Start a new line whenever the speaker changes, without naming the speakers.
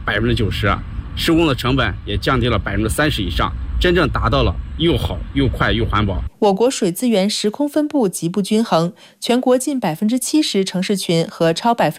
90%，施工的成本也降低了30%以上，真正达到了又好又快又环保。
我国水资源时空分布极不均衡，全国近70%城市群和超